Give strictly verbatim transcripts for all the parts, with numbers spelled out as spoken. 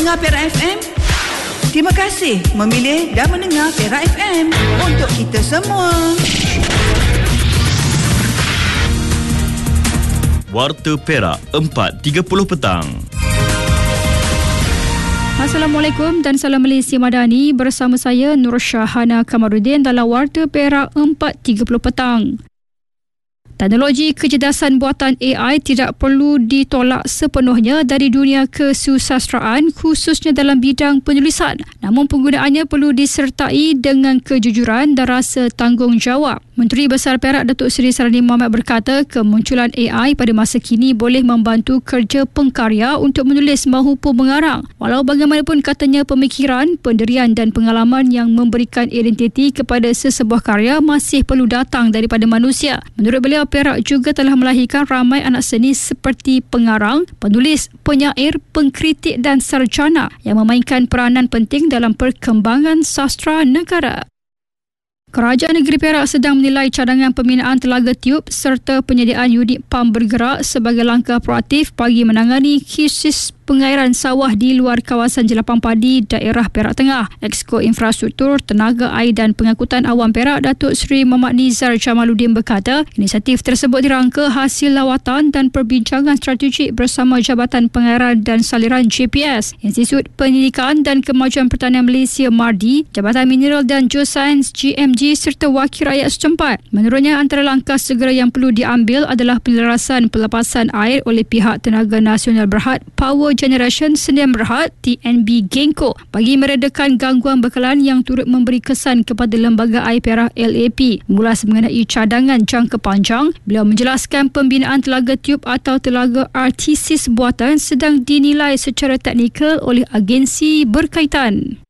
mendengar Perak F M? Terima kasih memilih dan mendengar Perak F M untuk kita semua. Warta Perak empat tiga puluh petang. Assalamualaikum dan salam Malaysia Madani, bersama saya Nur Syahana Kamarudin dalam Warta Perak empat tiga puluh petang. Teknologi kecerdasan buatan A I tidak perlu ditolak sepenuhnya dari dunia kesusastraan, khususnya dalam bidang penulisan. Namun penggunaannya perlu disertai dengan kejujuran dan rasa tanggungjawab. Menteri Besar Perak Datuk Seri Sarani Mohamad berkata kemunculan A I pada masa kini boleh membantu kerja pengkarya untuk menulis maupun mengarang. Walau bagaimanapun, katanya, pemikiran, pendirian dan pengalaman yang memberikan identiti kepada sesebuah karya masih perlu datang daripada manusia. Menurut beliau, Perak juga telah melahirkan ramai anak seni seperti pengarang, penulis, penyair, pengkritik dan sarjana yang memainkan peranan penting dalam perkembangan sastra negara. Kerajaan Negeri Perak sedang menilai cadangan pembinaan telaga tiup serta penyediaan unit pam bergerak sebagai langkah proaktif bagi menangani krisis pengairan sawah di luar kawasan jelapan padi daerah Perak Tengah. Exco Infrastruktur, Tenaga Air dan Pengangkutan Awam Perak Datuk Seri Muhammad Nizar Jamaluddin berkata inisiatif tersebut dirangka hasil lawatan dan perbincangan strategik bersama Jabatan Pengairan dan Saliran J P S, Institut Pendidikan dan Kemajuan Pertanian Malaysia MARDI, Jabatan Mineral dan Geosains G M G serta wakil rakyat setempat. Menurutnya, antara langkah segera yang perlu diambil adalah penyelarasan pelepasan air oleh pihak Tenaga Nasional Berhad Power Generation Sdn Berhad T N B Genco bagi meredakan gangguan bekalan yang turut memberi kesan kepada Lembaga Air Perak L A P. Mengulas mengenai cadangan jangka panjang, beliau menjelaskan pembinaan telaga tiup atau telaga R T C buatan sedang dinilai secara teknikal oleh agensi berkaitan.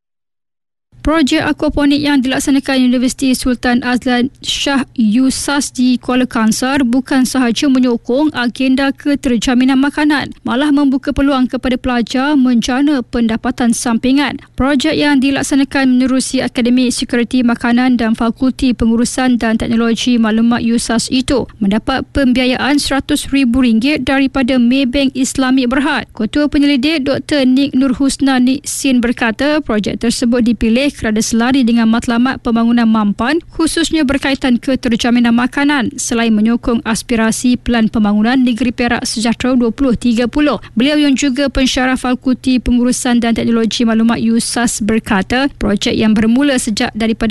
Projek aquaponik yang dilaksanakan Universiti Sultan Azlan Shah Yusas di Kuala Kangsar bukan sahaja menyokong agenda keterjaminan makanan, malah membuka peluang kepada pelajar menjana pendapatan sampingan. Projek yang dilaksanakan menerusi Akademi Sekuriti Makanan dan Fakulti Pengurusan dan Teknologi Maklumat Yusas itu mendapat pembiayaan seratus ribu ringgit daripada Maybank Islamic Berhad. Ketua Penyelidik Doktor Nik Nur Husna Nik Sin berkata projek tersebut dipilih kerana selari dengan matlamat pembangunan mampan, khususnya berkaitan keterjaminan makanan selain menyokong aspirasi Pelan Pembangunan Negeri Perak Sejahtera dua ribu tiga puluh. Beliau yang juga pensyarah Fakulti Pengurusan dan Teknologi Maklumat Yusas berkata projek yang bermula sejak daripada